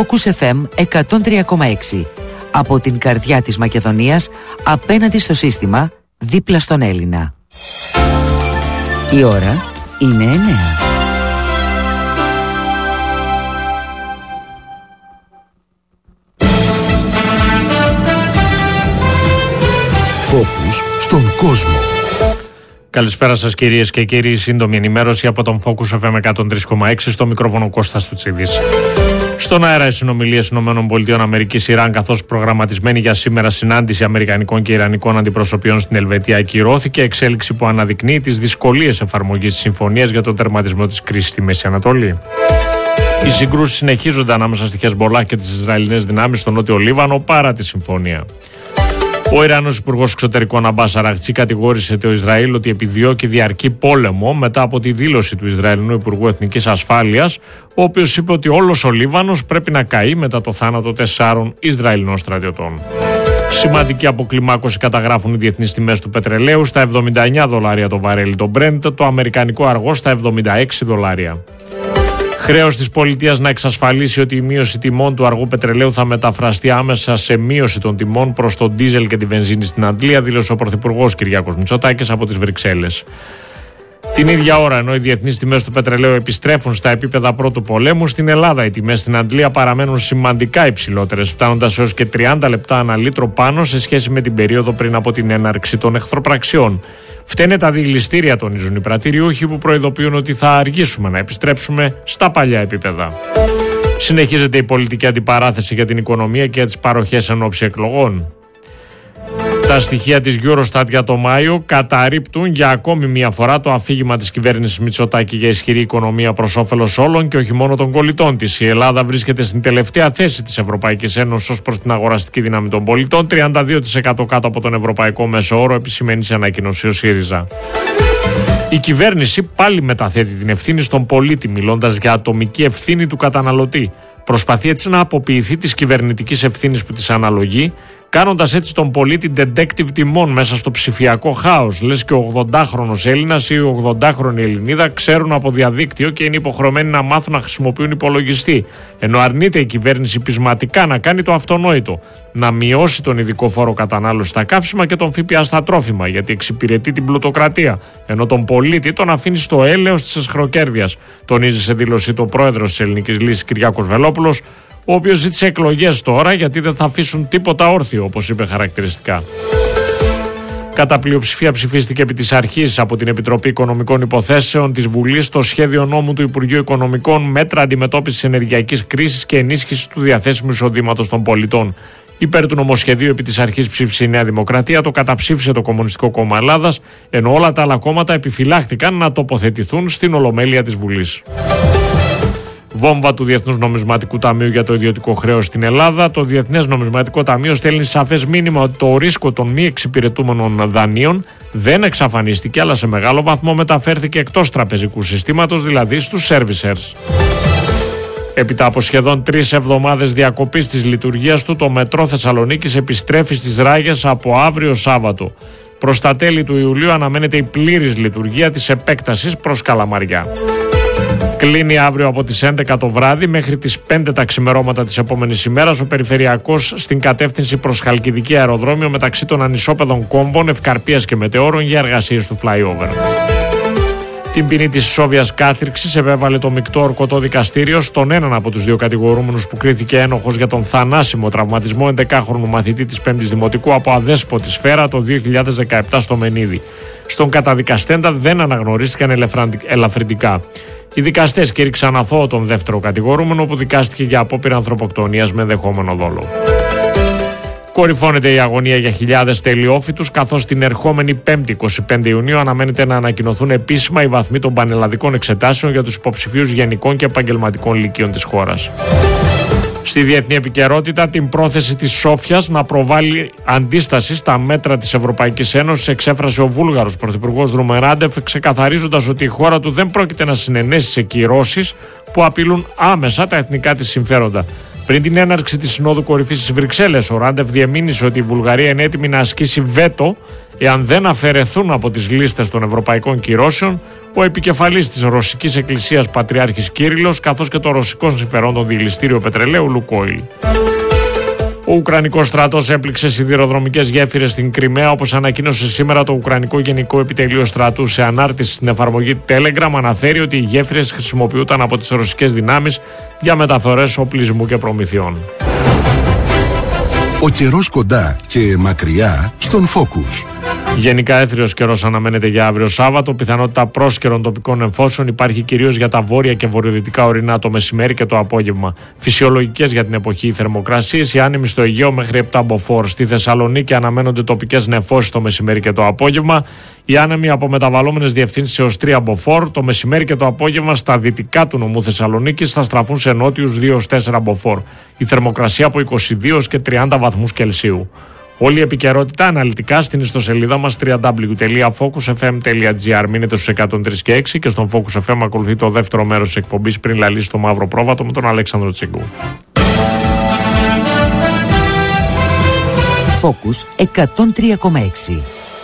Focus FM 103,6. Από την καρδιά της Μακεδονίας, απέναντι στο σύστημα, δίπλα στον Έλληνα. Η ώρα είναι 9. Focus στον κόσμο. Καλησπέρα σας κυρίες και κύριοι, σύντομη ενημέρωση από τον Focus FM 103,6, στο μικρόφωνο Κώστας Τουτσίδης. Στον αέρα οι συνομιλίες ΗΠΑ Ιράν, καθώς προγραμματισμένη για σήμερα συνάντηση Αμερικανικών και Ιρανικών αντιπροσωπιών στην Ελβετία ακυρώθηκε, εξέλιξη που αναδεικνύει τις δυσκολίες εφαρμογής της συμφωνίας για τον τερματισμό της κρίσης στη Μέση Ανατολή. Οι συγκρούσεις συνεχίζονται ανάμεσα στη Χεσμπολάχ και τις Ισραηλινές δυνάμεις στο Νότιο Λίβανο παρά τη συμφωνία. Ο Ιρανός Υπουργός Εξωτερικών Αμπάς Αραχτσί κατηγόρησε το Ισραήλ ότι επιδιώκει διαρκή πόλεμο μετά από τη δήλωση του Ισραηλινού Υπουργού Εθνικής Ασφάλειας, ο οποίος είπε ότι όλος ο Λίβανος πρέπει να καεί μετά το θάνατο 4 Ισραηλινών στρατιωτών. Σημαντική αποκλιμάκωση καταγράφουν οι διεθνείς τιμές του πετρελαίου στα $79 το βαρέλι το Brent, το αμερικανικό αργό στα $76. Χρέος της πολιτείας να εξασφαλίσει ότι η μείωση τιμών του αργού πετρελαίου θα μεταφραστεί άμεσα σε μείωση των τιμών προς τον ντίζελ και τη βενζίνη στην Αγγλία, δήλωσε ο Πρωθυπουργός Κυριάκος Μητσοτάκης από τις Βρυξέλλες. Την ίδια ώρα, ενώ οι διεθνείς τιμές του πετρελαίου επιστρέφουν στα επίπεδα πρώτου πολέμου, στην Ελλάδα οι τιμές στην Αγγλία παραμένουν σημαντικά υψηλότερες, φτάνοντας έως και 30 λεπτά ανά λίτρο πάνω σε σχέση με την περίοδο πριν από την έναρξη των εχθροπραξιών. Φταίνε τα διηληστήρια, τονίζουν οι πρατηριούχοι, που προειδοποιούν ότι θα αργήσουμε να επιστρέψουμε στα παλιά επίπεδα. Συνεχίζεται η πολιτική αντιπαράθεση για την οικονομία και για τις παροχές εν ώψη εκλογών. Τα στοιχεία της Eurostat για το Μάιο καταρρίπτουν για ακόμη μια φορά το αφήγημα της κυβέρνησης Μητσοτάκη για ισχυρή οικονομία προς όφελος όλων και όχι μόνο των κολλητών της. Η Ελλάδα βρίσκεται στην τελευταία θέση της Ευρωπαϊκής Ένωσης ως προς την αγοραστική δύναμη των πολιτών, 32% κάτω από τον ευρωπαϊκό μέσο όρο, επισημαίνει σε ανακοίνωση ο ΣΥΡΙΖΑ. Η κυβέρνηση πάλι μεταθέτει την ευθύνη στον πολίτη, μιλώντας για ατομική ευθύνη του καταναλωτή. Προσπαθεί έτσι να αποποιηθεί της κυβερνητικής ευθύνης που της αναλογεί, κάνοντας έτσι τον πολίτη detective τιμών μέσα στο ψηφιακό χάος. Λες και ο 80χρονος Έλληνας ή ο 80χρονη Ελληνίδα ξέρουν από διαδίκτυο και είναι υποχρεωμένοι να μάθουν να χρησιμοποιούν υπολογιστή. Ενώ αρνείται η κυβέρνηση πεισματικά να κάνει το αυτονόητο, να μειώσει τον ειδικό φόρο κατανάλωση στα καύσιμα και τον ΦΠΑ στα τρόφιμα, γιατί εξυπηρετεί την πλουτοκρατία, ενώ τον πολίτη τον αφήνει στο έλεος της εσχροκέρδειας, τονίζει σε δήλωσή του ο πρόεδρος της Ελληνικής Λύσης Κυριάκος Βελόπουλος, ο οποίος ζήτησε εκλογές τώρα γιατί δεν θα αφήσουν τίποτα όρθιο, όπως είπε χαρακτηριστικά. Κατά πλειοψηφία ψηφίστηκε επί της αρχής από την Επιτροπή Οικονομικών Υποθέσεων της Βουλής το σχέδιο νόμου του Υπουργείου Οικονομικών μέτρα αντιμετώπισης ενεργειακής κρίσης και ενίσχυσης του διαθέσιμου εισοδήματος των πολιτών. Υπέρ του νομοσχεδίου επί της αρχής ψήφισε η Νέα Δημοκρατία, το καταψήφισε το Κομμουνιστικό Κόμμα Ελλάδας, ενώ όλα τα άλλα κόμματα επιφυλάχθηκαν να τοποθετηθούν στην Ολομέλεια της Βουλής. Βόμβα του Διεθνούς Νομισματικού Ταμείου για το ιδιωτικό χρέος στην Ελλάδα. Το Διεθνές Νομισματικό Ταμείο στέλνει σαφές μήνυμα ότι το ρίσκο των μη εξυπηρετούμενων δανείων δεν εξαφανίστηκε, αλλά σε μεγάλο βαθμό μεταφέρθηκε εκτός τραπεζικού συστήματος, δηλαδή στους servicers. Έπειτα από σχεδόν 3 εβδομάδες διακοπής της λειτουργίας του, το μετρό Θεσσαλονίκης επιστρέφει στις ράγες από αύριο Σάββατο. Προς τα τέλη του Ιουλίου αναμένεται η πλήρης λειτουργία της επέκτασης προς Καλαμαριά. Κλείνει αύριο από τις 11 το βράδυ μέχρι τις 5 τα ξημερώματα της επόμενης ημέρας ο περιφερειακός στην κατεύθυνση προς Χαλκιδική αεροδρόμιο μεταξύ των ανισόπεδων Κόμβων, Ευκαρπίας και Μετεώρων για εργασίες του flyover. Την ποινή της ισόβιας κάθυρξης επέβαλε το μεικτό ορκωτό δικαστήριο στον έναν από τους δύο κατηγορούμενους που κρίθηκε ένοχος για τον θανάσιμο τραυματισμό 11χρονου μαθητή της 5ης Δημοτικού από αδέσποτη σφαίρα το 2017 στο Μενίδη. Στον καταδικαστέντα δεν αναγνωρίστηκαν ελαφρυντικά. Οι δικαστές κήρυξαν αθώο τον δεύτερο κατηγορούμενο που δικάστηκε για απόπειρα ανθρωποκτονίας με ενδεχόμενο δόλο. Κορυφώνεται η αγωνία για χιλιάδες τελειόφοιτους, καθώς την ερχόμενη 5η 25 Ιουνίου αναμένεται να ανακοινωθούν επίσημα οι βαθμοί των πανελλαδικών εξετάσεων για τους υποψηφίους γενικών και επαγγελματικών λυκείων της χώρας. Στη διεθνή επικαιρότητα, την πρόθεση της Σόφιας να προβάλλει αντίσταση στα μέτρα της Ευρωπαϊκής Ένωσης εξέφρασε ο Βούλγαρος Πρωθυπουργός Δρουμεράντεφ, ξεκαθαρίζοντας ότι η χώρα του δεν πρόκειται να συνενέσει σε κυρώσεις που απειλούν άμεσα τα εθνικά της συμφέροντα. Πριν την έναρξη της Συνόδου Κορυφής στις Βρυξέλλες, ο Ράντεφ διεμήνυσε ότι η Βουλγαρία είναι έτοιμη να ασκήσει βέτο εάν δεν αφαιρεθούν από τις λίστες των ευρωπαϊκών κυρώσεων ο επικεφαλής της Ρωσικής Εκκλησίας Πατριάρχης Κύριλλος καθώς και το ρωσικό συμφερόντων διελιστήριο πετρελαίου Λουκόιλ. Ο Ουκρανικός στρατός έπληξε σιδηροδρομικές γέφυρες στην Κριμαία, όπως ανακοίνωσε σήμερα το Ουκρανικό Γενικό Επιτελείο Στρατού σε ανάρτηση στην εφαρμογή Telegram. Αναφέρει ότι οι γέφυρες χρησιμοποιούνταν από τις ρωσικές δυνάμεις για μεταφορές οπλισμού και προμηθειών. Ο καιρός κοντά και μακριά στον Focus. Γενικά έθριος καιρός αναμένεται για αύριο Σάββατο. Πιθανότητα πρόσκαιρων τοπικών εμφώσεων υπάρχει κυρίως για τα βόρεια και βορειοδυτικά ορεινά το μεσημέρι και το απόγευμα. Φυσιολογικές για την εποχή οι θερμοκρασίες, οι άνεμοι στο Αιγαίο μέχρι 7 μποφόρ. Στη Θεσσαλονίκη αναμένονται τοπικές νεφώσεις το μεσημέρι και το απόγευμα. Οι άνεμοι από μεταβαλλόμενες διευθύνσεις έως 3 μποφόρ. Το μεσημέρι και το απόγευμα στα δυτικά του νομού Θεσσαλονίκης θα στραφούν σε νότιους 2-4 μποφόρ. Η θερμοκρασία από 22 και 30 βαθμούς Κελσίου. Όλη η επικαιρότητα αναλυτικά στην ιστοσελίδα μας www.focusfm.gr. Μείνετε στους 103 και 6 και στον Focus FM ακολουθεί το δεύτερο μέρος της εκπομπής πριν λαλήσει το μαύρο πρόβατο με τον Αλέξανδρο Τσίγκου. Focus 103,6.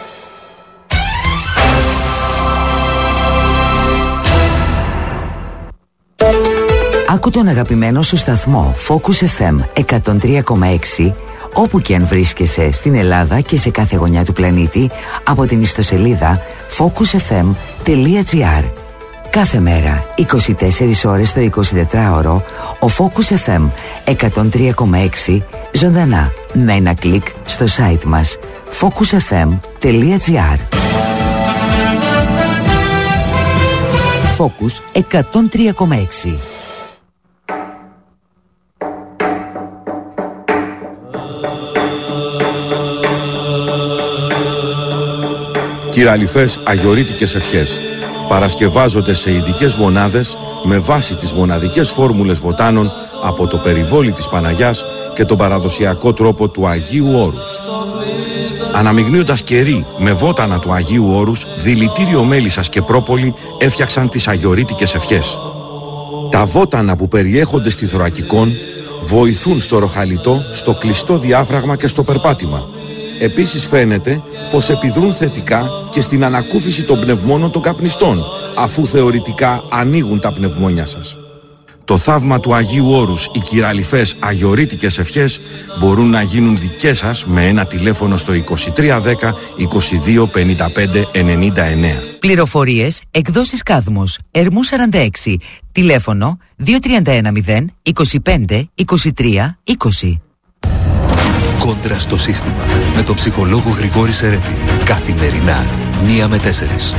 Άκου τον αγαπημένο σου σταθμό Focus FM 103,6 όπου και αν βρίσκεσαι στην Ελλάδα και σε κάθε γωνιά του πλανήτη από την ιστοσελίδα focusfm.gr. Κάθε μέρα, 24 ώρες το 24ωρο, ο Focus FM 103,6 ζωντανά με ένα κλικ στο site μας focusfm.gr. Focus 103,6. Κυραλιφές αγιορείτικες ευχές παρασκευάζονται σε ειδικές μονάδες με βάση τις μοναδικές φόρμουλες βοτάνων από το περιβόλι της Παναγιάς και τον παραδοσιακό τρόπο του Αγίου Όρους. Αναμειγνύοντας κερί με βότανα του Αγίου Όρους, δηλητήριο μέλισσας και πρόπολη έφτιαξαν τις αγιορείτικες ευχές. Τα βότανα που περιέχονται στη θωρακικόν βοηθούν στο ροχαλιτό, στο κλειστό διάφραγμα και στο περπάτημα. Επίσης φαίνεται πως επιδρούν θετικά και στην ανακούφιση των πνευμόνων των καπνιστών, αφού θεωρητικά ανοίγουν τα πνευμόνια σας. Το θαύμα του Αγίου Όρους, οι κυραλιφές αγιορείτικες ευχές μπορούν να γίνουν δικές σας με ένα τηλέφωνο στο 2310 22 55 99. Πληροφορίες, εκδόσεις Κάδμος, Ερμού 46, τηλέφωνο 2310 25 23 20. Κόντρα στο σύστημα με τον ψυχολόγο Γρηγόρη Σερέτη. Καθημερινά 1 με 4.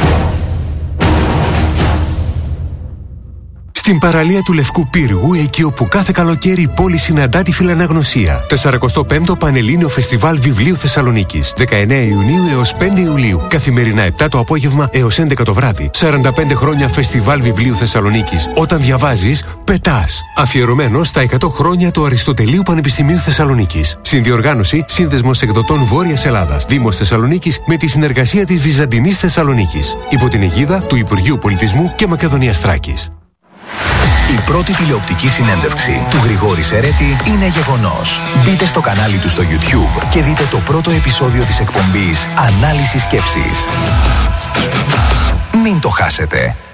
Στην παραλία του Λευκού Πύργου, εκεί όπου κάθε καλοκαίρι η πόλη συναντά τη φιλαναγνωσία. 45ο Πανελλήνιο Φεστιβάλ Βιβλίου Θεσσαλονίκης. 19 Ιουνίου έως 5 Ιουλίου. Καθημερινά 7 το απόγευμα έως 11 το βράδυ. 45 χρόνια Φεστιβάλ Βιβλίου Θεσσαλονίκης. Όταν διαβάζεις, πετάς. Αφιερωμένο στα 100 χρόνια του Αριστοτελείου Πανεπιστημίου Θεσσαλονίκης. Συνδιοργάνωση Σύνδεσμος Εκδοτών Βόρειας Ελλάδας. Δήμος Θεσσαλονίκης με τη συνεργασία της Βυζαντινής Θεσσαλονίκης. Υπό την αιγίδα του Υπουργείου Πολιτισμού και Μακεδονίας Θράκης. Η πρώτη τηλεοπτική συνέντευξη του Γρηγόρη Σερέτη είναι γεγονός. Μπείτε στο κανάλι του στο YouTube και δείτε το πρώτο επεισόδιο της εκπομπής Ανάλυση Σκέψης. Μην το χάσετε.